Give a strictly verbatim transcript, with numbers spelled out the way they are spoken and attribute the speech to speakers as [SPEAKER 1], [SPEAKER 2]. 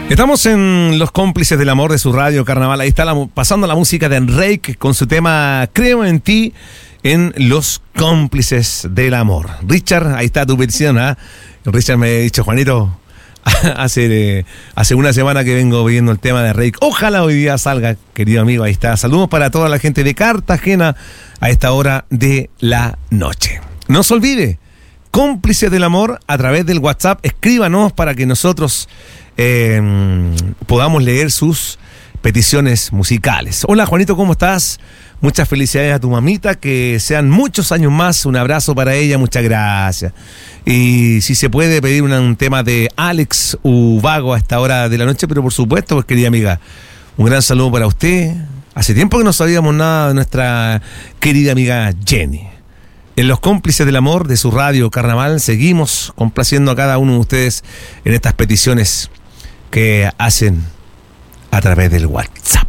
[SPEAKER 1] Estamos en Los Cómplices del Amor de su radio Carnaval. Ahí está la, pasando la música de Enrique con su tema Creo en ti en Los Cómplices del Amor. Richard, ahí está tu petición, ¿ah? ¿eh? Richard me ha dicho, Juanito, hace, hace una semana que vengo viendo el tema de Enrique. Ojalá hoy día salga, querido amigo. Ahí está. Saludos para toda la gente de Cartagena a esta hora de la noche. No se olvide, Cómplices del Amor a través del WhatsApp. Escríbanos para que nosotros eh, podamos leer sus peticiones musicales. Hola Juanito, ¿cómo estás? Muchas felicidades a tu mamita, que sean muchos años más. Un abrazo para ella, muchas gracias. Y si se puede pedir una, un tema de Alex Ubago a esta hora de la noche, pero por supuesto, pues querida amiga, un gran saludo para usted. Hace tiempo que no sabíamos nada de nuestra querida amiga Jenny. En Los Cómplices del Amor de su radio Carnaval seguimos complaciendo a cada uno de ustedes en estas peticiones que hacen a través del WhatsApp.